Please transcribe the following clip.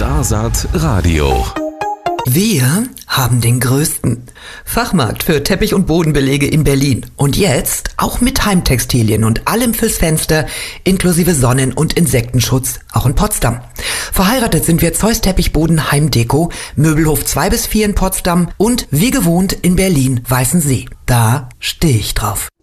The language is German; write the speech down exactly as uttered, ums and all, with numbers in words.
Starsaat Radio. Wir haben den größten Fachmarkt für Teppich- und Bodenbelege in Berlin. Und jetzt auch mit Heimtextilien und allem fürs Fenster, inklusive Sonnen- und Insektenschutz, auch in Potsdam. Verheiratet sind wir Zeus Teppichboden Heimdeko, Möbelhof zwei bis vier in Potsdam und wie gewohnt in Berlin Weißensee. Da stehe ich drauf.